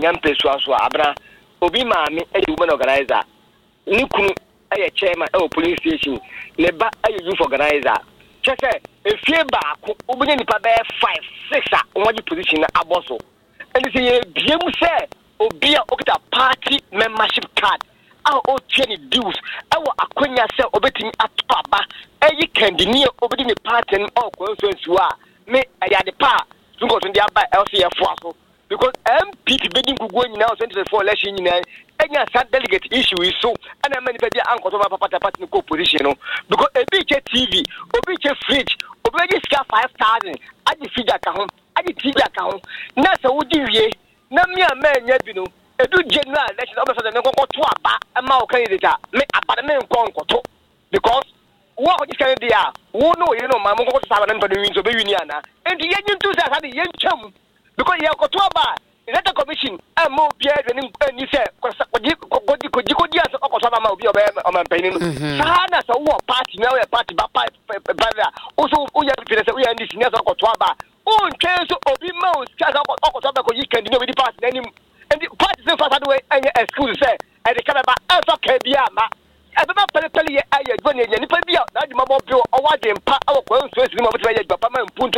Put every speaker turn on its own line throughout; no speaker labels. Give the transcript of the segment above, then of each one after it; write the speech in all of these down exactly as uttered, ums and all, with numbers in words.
nyampe so aso abra obi maame e woman organizer ni kunu aye chairman e police station ne ba aye youth organizer chese efie baako obenye nipa be five six a omoji position aboso and say ye biemu say obi a okita party membership card a o twenty dues awo akonya say obetimi ataba eyi kandini obedi ni party no consensus wa me ayade pa tunko tun dia ba L C F aso because M P P begging to go in now twenty twenty-four election in any delegate issue is so and I'm many people uncle to my papa party co position because a big T V, a big fridge, a big scale five thousand, I just feed account, I just T V account. Now so would you ye? Now me a man you know, a do general election of the go to a bar a mouth candidate, make a parliament conquer because what is kind of there? Who know you know my mom to have an wins of Uniana and the young two had a young chum. Because you have got bar, is that a commission? I'm more Pierre than you said, because you could you could just on my painting. Sana, so what party now a party, but also we have we are in this near October. Oh, chance of be most cast out October, you can do with the party and the party so far away and a school say, and the Canada Alpha Kabiama. I don't know, Pelly, I had one year, and if I be out, not the mobile bill or what in part of Constitution of the Papa and Punta.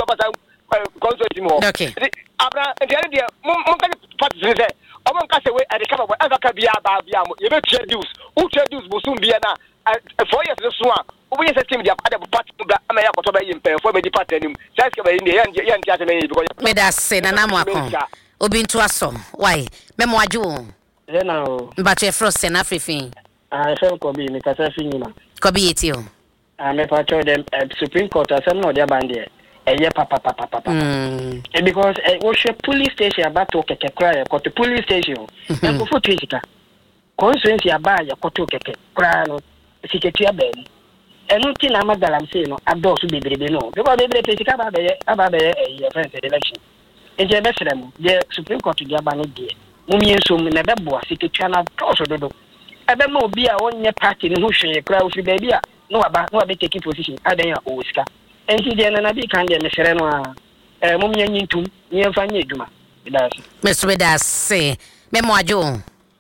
Okay.
Abra and the idea, Monka party say, Oman Casaway at the cover wherever Kabia Babiam, you know, Chedus, who Chedus will soon be an four years this one. We have seen the other party to the America to be in pair for the department. Just in the end, young gentlemen, because
made us say, and I'm welcome. Obin to us, why? Memoir Jewel.
Then now,
but your frost and everything. I
felt Kobe, because I think
Kobe it you.
I'm a part of them at Supreme Court or some of their bandier. Eh, papa, papa, papa. Mm. Because it was a police station about to get a cry, got the police station. And before Twitter, constituency about your coto cry, secretary Ben. And nothing I'm I'm saying, I don't be baby no. Because they play about the friends election. And the best of them, the Supreme Court to Gabani dear. Mummy so never was secretary and also do. I don't know, be a one year party in who share crowd with baby. No, about no, be taking position. I don't know, Oscar. And he did not be kind of Sereno, a woman into near Fanny Juma.
Miss Vedas say, Memoir Joe.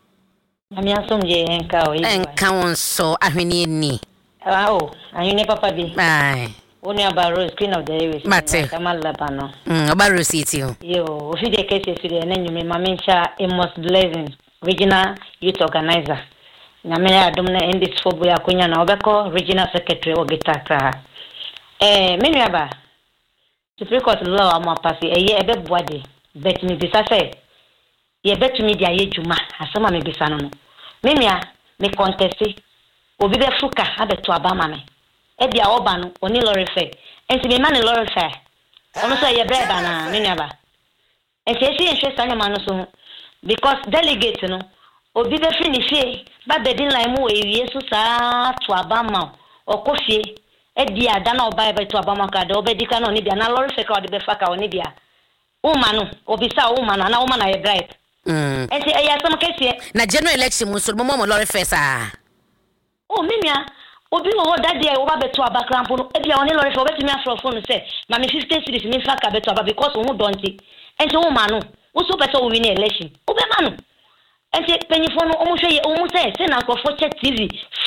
I'm young some jay and cow and
count so I need me.
Oh, and you never papa be.
Aye.
Only about Rose Queen of the Davis,
Mate,
Kamal Lapano.
Hm, about receipt you.
You, if you take cases to the name, you may mention a most blessing, regional youth organizer. Namea Domina in this Fobuya Kunya Nobeko, regional secretary or guitar. Eh, many aba. Supreme Court law am passé e ye ebe boade bet me bisa say ye bet me dia ye juma asema me bisa no memia me conteste obi be fuka abeto abama me e bia oba no oni lorry fair enti me man lorry fair ono so ye breba na many aba enti esi enhwe sanya man so because delegate no obi be finish ba bedin line mu e wie so sa to abama okofie Edi adana oba ebe to abamaka de obedika no ni bia na lorry fake odi be faka oni bia uma no obisa uma na na uma na e bright mm enti e ya some kese
na general election mu so mo mo lorry fake sa
o mimia obi wo that day oba be to abakrampo no e bia oni lorry fake obetimi afro phone say ma me fifty series me faka be to aba because who don't enti uma no wo so beto wo win election obe ma no enti penyifo no omo hwe ye omo say say na ko for check T V